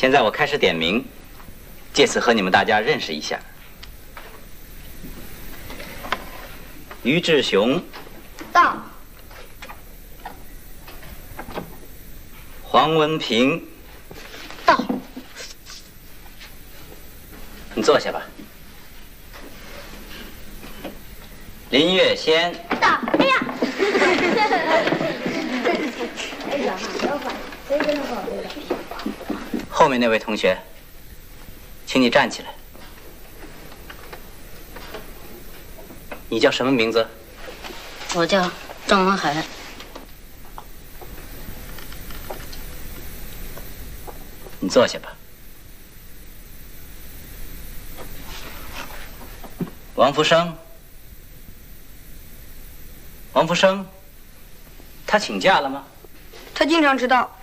现在我开始点名，借此和你们大家认识一下。于志雄， 到。 黄文平， 到。 你坐下吧。林月仙， 到。哎呀！ 后面那位同学，请你站起来。你叫什么名字？ 我叫郑文海。 你坐下吧。王福生，王福生，他请假了吗？ 他经常迟到。